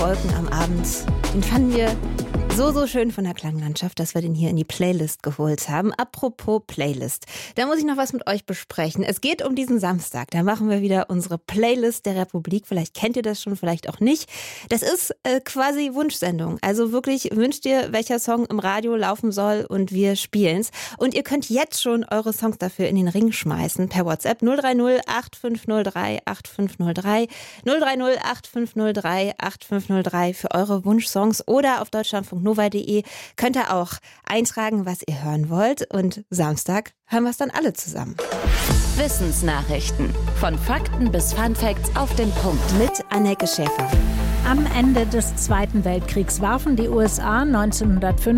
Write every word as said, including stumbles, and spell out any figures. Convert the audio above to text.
Wolken am Abend, den fanden wir so, so schön von der Klanglandschaft, dass wir den hier in die Playlist geholt haben. Apropos Playlist, da muss ich noch was mit euch besprechen. Es geht um diesen Samstag, da machen wir wieder unsere Playlist der Republik. Vielleicht kennt ihr das schon, vielleicht auch nicht. Das ist äh, quasi Wunschsendung. Also wirklich wünscht ihr, welcher Song im Radio laufen soll und wir spielen's. Und ihr könnt jetzt schon eure Songs dafür in den Ring schmeißen per WhatsApp null drei null acht fünf null drei acht fünf null drei null drei null acht fünf null drei acht fünf null drei für eure Wunschsongs oder auf deutschlandfunk nova punkt de könnt ihr auch eintragen, was ihr hören wollt. Und Samstag hören wir es dann alle zusammen. Wissensnachrichten. Von Fakten bis Funfacts auf den Punkt. Mit Anneke Schäfer. Am Ende des Zweiten Weltkriegs warfen die U S A neunzehnhundertfünf